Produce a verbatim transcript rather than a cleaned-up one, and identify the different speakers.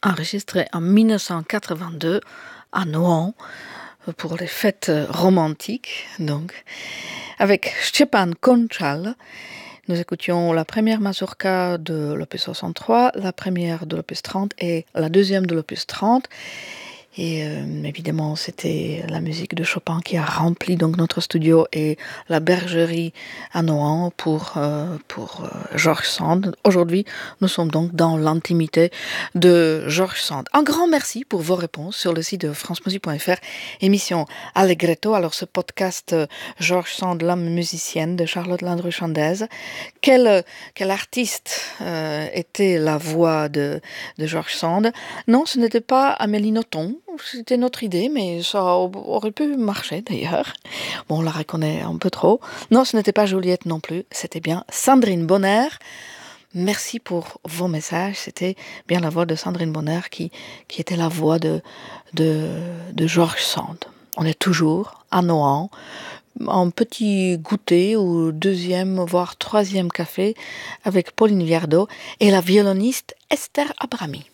Speaker 1: enregistré en mille neuf cent quatre-vingt-deux à Nohant pour les fêtes romantiques, donc, avec Stepan Konchal. Nous écoutions la première mazurka de l'opus soixante-trois, la première de l'opus trente et la deuxième de l'opus trente. Et euh, évidemment, c'était la musique de Chopin qui a rempli donc notre studio et la bergerie à Nohant pour, euh, pour euh, George Sand. Aujourd'hui, nous sommes donc dans l'intimité de George Sand. Un grand merci pour vos réponses sur le site de france musique point f r, émission Allegretto. Alors, ce podcast euh, George Sand, l'âme musicienne de Charlotte Landru-Chandez. Quel, quel artiste euh, était la voix de, de George Sand? Non, ce n'était pas Amélie Nothomb. C'était notre idée, mais ça aurait pu marcher d'ailleurs. Bon, on la reconnaît un peu trop. Non, ce n'était pas Juliette non plus, c'était bien Sandrine Bonner. Merci pour vos messages, c'était bien la voix de Sandrine Bonner qui, qui était la voix de, de, de George Sand. On est toujours à Nohant, en petit goûter ou deuxième, voire troisième café avec Pauline Viardot et la violoniste Esther Abrami.